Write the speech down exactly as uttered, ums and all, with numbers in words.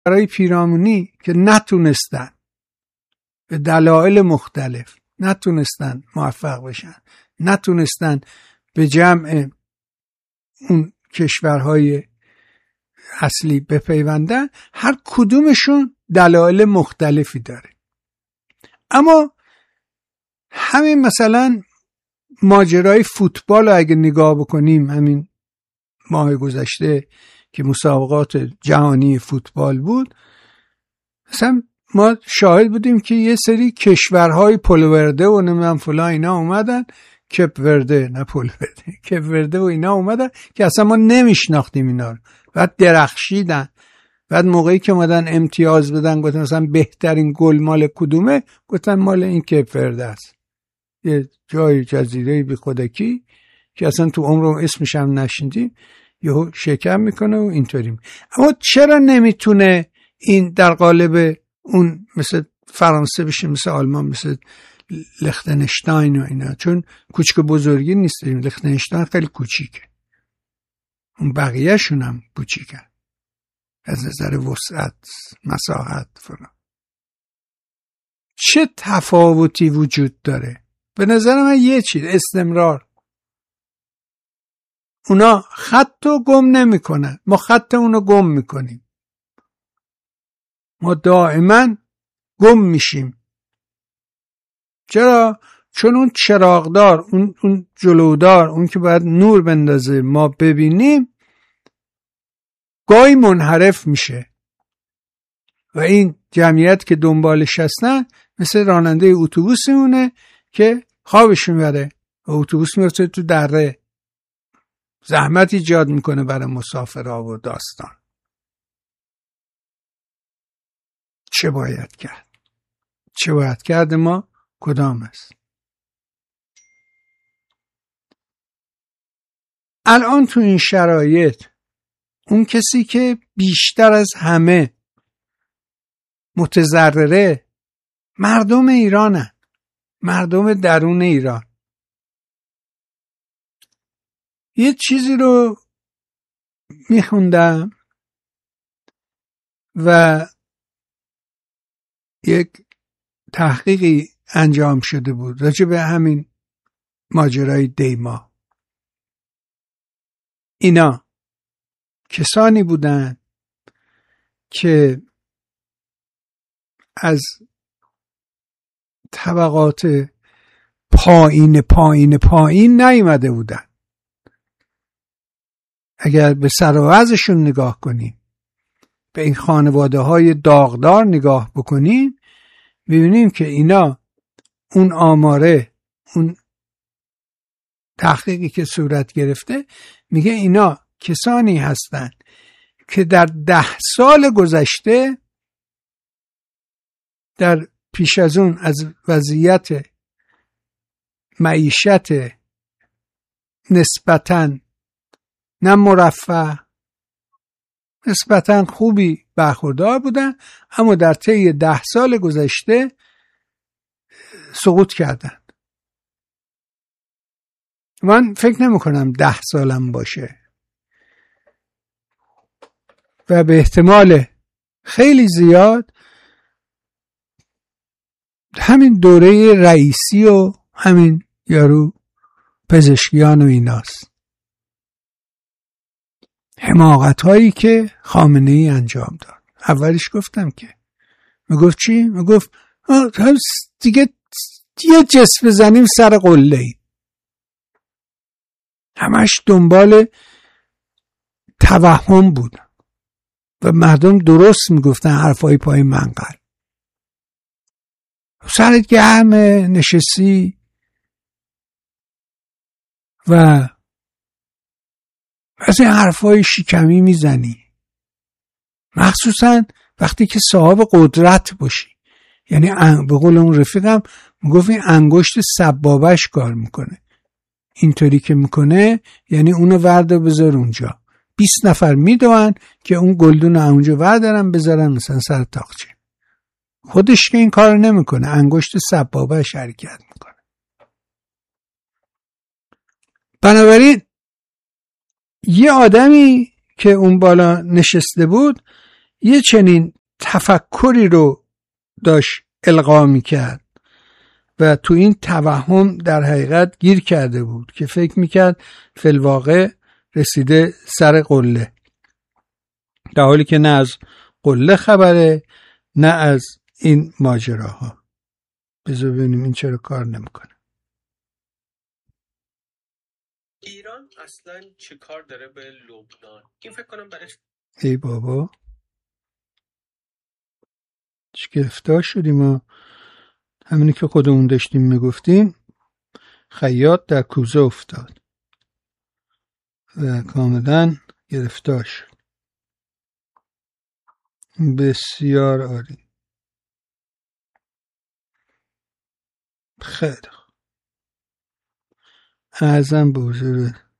برای پیرامونی که نتونستن به دلایل مختلف نتونستن موفق بشن، نتونستن به جمع اون کشورهای اصلی بپیوندن، هر کدومشون دلایل مختلفی داره. اما همین مثلا ماجرای فوتبال رو اگه نگاه بکنیم، همین ماه گذشته که مسابقات جهانی فوتبال بود، مثلا ما شاهد بودیم که یه سری کشورهای پولورده و نمیدونم فلان اینا اومدن، کپ ورده نه پولورده کپ ورده و اینا اومدن که اصلا ما نمیشناختیم اینا رو، بعد درخشیدن. بعد موقعی که اومدن امتیاز بدن گفتن مثلا بهترین گل مال کدومه، گفتن مال این کپ ورده است، یه جای جزیره بی خودکی که اصلا تو عمرم اسمش هم نشنیدیم، یهو شکم میکنه و اینطوری. اما چرا نمیتونه این در قالب اون مثل فرانسه بشه، مثل آلمان، مثل لختنشتاین و اینا؟ چون کوچک بزرگی نیست، لختنشتاین خیلی کوچیکه، اون بقیه شون هم کوچیکه از نظر وسعت، مساحت فلان. چه تفاوتی وجود داره؟ به نظر من یه چیز، استمرار. اونا خطو گم نمی کنن، ما خط اونو گم میکنیم، ما دائما گم میشیم. چرا؟ چون اون چراغدار، اون اون جلودار، اون که باید نور بندازه ما ببینیم، گاهی منحرف میشه و این جمعیت که دنبالش هستن مثل راننده اتوبوس میمونه که خوابش میبره و اتوبوس میرسه تو دره، زحمت ایجاد میکنه برای مسافرها و داستان. چه باید کرد؟ چه باید کرد؟ ما کدام است؟ الان تو این شرایط اون کسی که بیشتر از همه متضرره مردم ایرانن، مردم درون ایران. یه چیزی رو میخوندم و یک تحقیقی انجام شده بود راجع به همین ماجرای دیما. اینا کسانی بودن که از طبقات پایین پایین پایین نیامده بودن. اگر به سر و وضعشون نگاه کنیم، به این خانواده های داغدار نگاه بکنیم، ببینیم که اینا اون آماره، اون تحقیقی که صورت گرفته میگه اینا کسانی هستند که در ده سال گذشته در پیش از اون از وضعیت معیشت نسبتاً نه مرفه، نسبتاً خوبی برخوردار بودن، اما در طی ده سال گذشته سقوط کردن. من فکر نمی کنم ده سالم باشه و به احتمال خیلی زیاد همین دوره رئیسی و همین یارو پزشکیان و ایناست، حماقت هایی که خامنه ای انجام داد. اولش گفتم که میگفت چی؟ میگفت دیگه یه جس بزنیم سر قله ای. همش دنبال توهم بود و مردم درست میگفتن حرفای پای منقل. سرت گرمه نشستی و از این حرفای شکمی میزنی، مخصوصا وقتی که صاحب قدرت باشی. یعنی به قول اون رفیقم میگفت این انگشت سبابش کار میکنه، اینطوری که میکنه یعنی اونو ورده بذار اونجا، بیست نفر میدوان که اون گلدون رو اونجا وردارن بذارن مثلا سر تاقچه. خودش که این کار نمیکنه، انگشت سبابش حرکت میکنه. بنابراین یه آدمی که اون بالا نشسته بود یه چنین تفکری رو داشت القا میکرد و تو این توهم در حقیقت گیر کرده بود که فکر میکرد فی الواقع رسیده سر قله، در حالی که نه از قله خبره نه از این ماجراها. بذار ببینیم این چرا کار نمیکنه. ایران اصلا چه کار داره به لبنان؟ این فکر کنم برش ای بابا چه گرفتار شدیم ما. همینی که خودمون داشتیم میگفتیم، خیاط در کوزه افتاد و کاملا گرفتار شد. بسیار عالی. خیلی اعظم به حضور